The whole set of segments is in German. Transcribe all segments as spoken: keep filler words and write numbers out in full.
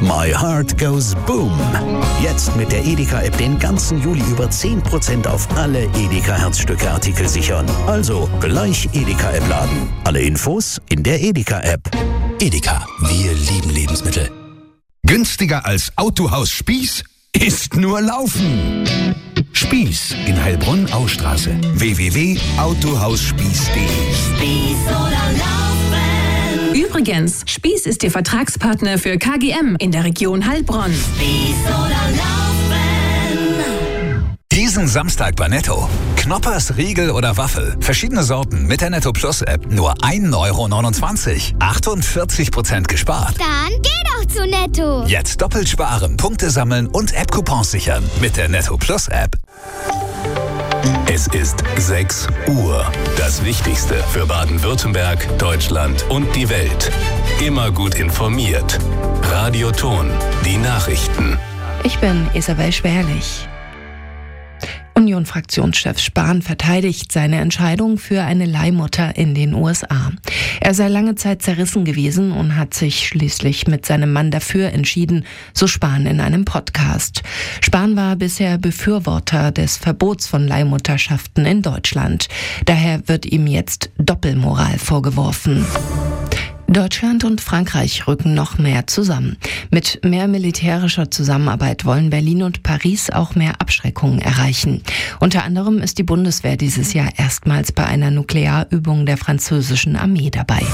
My Heart Goes Boom. Jetzt mit der Edeka-App den ganzen Juli über zehn Prozent auf alle Edeka-Herzstücke-Artikel sichern. Also gleich Edeka-App laden. Alle Infos in der Edeka-App. Edeka, wir lieben Lebensmittel. Günstiger als Autohaus Spieß ist nur Laufen. Spieß in Heilbronn-Austraße. w w w punkt autohausspieß punkt de. Spieß oder Laufen. Übrigens, Spieß ist Ihr Vertragspartner für K G M in der Region Heilbronn. Spieß oder Laufen. Diesen Samstag bei Netto. Knoppers, Riegel oder Waffel. Verschiedene Sorten mit der Netto Plus App. Nur ein Euro neunundzwanzig. achtundvierzig Prozent gespart. Dann geh doch zu Netto. Jetzt doppelt sparen, Punkte sammeln und App-Coupons sichern. Mit der Netto Plus App. Es ist sechs Uhr. Das Wichtigste für Baden-Württemberg, Deutschland und die Welt. Immer gut informiert. Radio Ton, die Nachrichten. Ich bin Isabel Schwerlich. Union-Fraktionschef Spahn verteidigt seine Entscheidung für eine Leihmutter in den U S A. Er sei lange Zeit zerrissen gewesen und hat sich schließlich mit seinem Mann dafür entschieden, so Spahn in einem Podcast. Spahn war bisher Befürworter des Verbots von Leihmutterschaften in Deutschland. Daher wird ihm jetzt Doppelmoral vorgeworfen. Deutschland und Frankreich rücken noch mehr zusammen. Mit mehr militärischer Zusammenarbeit wollen Berlin und Paris auch mehr Abschreckung erreichen. Unter anderem ist die Bundeswehr dieses Jahr erstmals bei einer Nuklearübung der französischen Armee dabei.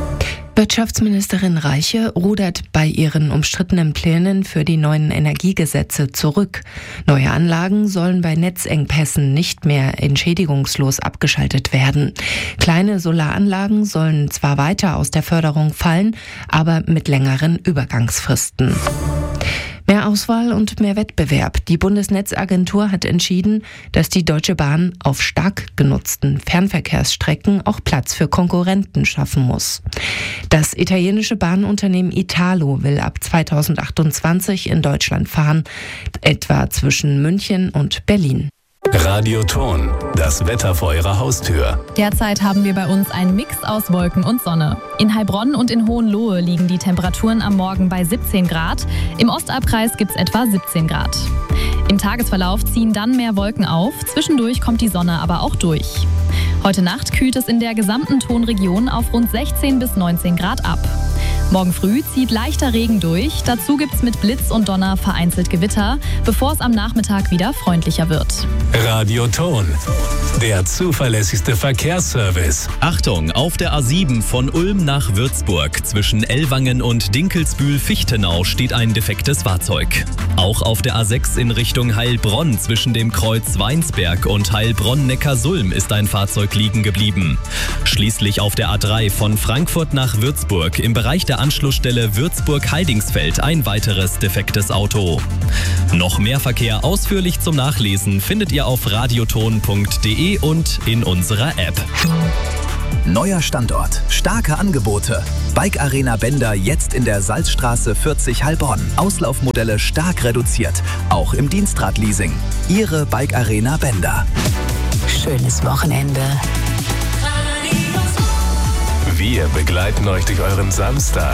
Wirtschaftsministerin Reiche rudert bei ihren umstrittenen Plänen für die neuen Energiegesetze zurück. Neue Anlagen sollen bei Netzengpässen nicht mehr entschädigungslos abgeschaltet werden. Kleine Solaranlagen sollen zwar weiter aus der Förderung fallen, aber mit längeren Übergangsfristen. Mehr Auswahl und mehr Wettbewerb. Die Bundesnetzagentur hat entschieden, dass die Deutsche Bahn auf stark genutzten Fernverkehrsstrecken auch Platz für Konkurrenten schaffen muss. Das italienische Bahnunternehmen Italo will ab zweitausendachtundzwanzig in Deutschland fahren, etwa zwischen München und Berlin. Radio Ton, das Wetter vor Ihrer Haustür. Derzeit haben wir bei uns einen Mix aus Wolken und Sonne. In Heilbronn und in Hohenlohe liegen die Temperaturen am Morgen bei siebzehn Grad. Im Ostalbkreis gibt es etwa siebzehn Grad. Im Tagesverlauf ziehen dann mehr Wolken auf. Zwischendurch kommt die Sonne aber auch durch. Heute Nacht kühlt es in der gesamten Tonregion auf rund sechzehn bis neunzehn Grad ab. Morgen früh zieht leichter Regen durch. Dazu gibt's mit Blitz und Donner vereinzelt Gewitter, bevor es am Nachmittag wieder freundlicher wird. Radio Ton, der zuverlässigste Verkehrsservice. Achtung, auf der A sieben von Ulm nach Würzburg zwischen Ellwangen und Dinkelsbühl-Fichtenau steht ein defektes Fahrzeug. Auch auf der A sechs in Richtung Heilbronn zwischen dem Kreuz Weinsberg und Heilbronn-Neckarsulm ist ein Fahrzeug liegen geblieben. Schließlich auf der A drei von Frankfurt nach Würzburg im Bereich der Anschlussstelle Würzburg-Heidingsfeld ein weiteres defektes Auto. Noch mehr Verkehr ausführlich zum Nachlesen findet ihr auf radioton punkt de und in unserer App. Neuer Standort, starke Angebote. Bike Arena Bender jetzt in der Salzstraße vierzig Heilbronn. Auslaufmodelle stark reduziert, auch im Dienstradleasing. Ihre Bike Arena Bender. Schönes Wochenende. Wir begleiten euch durch euren Samstag.